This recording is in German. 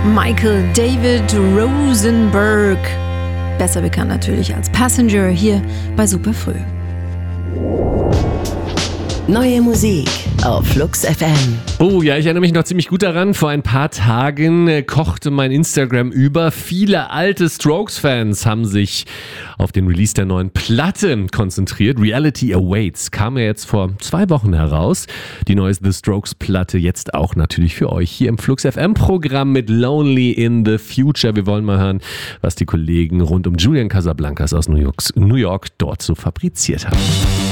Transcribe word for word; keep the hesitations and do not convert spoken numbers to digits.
Michael David Rosenberg, besser bekannt natürlich als Passenger, hier bei Superfrüh. Neue Musik auf Flux F M. Oh ja, ich erinnere mich noch ziemlich gut daran. Vor ein paar Tagen äh, kochte mein Instagram über. Viele alte Strokes-Fans haben sich auf den Release der neuen Platte konzentriert. Reality Awaits kam ja jetzt vor zwei Wochen heraus. Die neue The Strokes-Platte jetzt auch natürlich für euch hier im Flux F M-Programm mit Lonely in the Future. Wir wollen mal hören, was die Kollegen rund um Julian Casablancas aus New York, New York dort so fabriziert haben.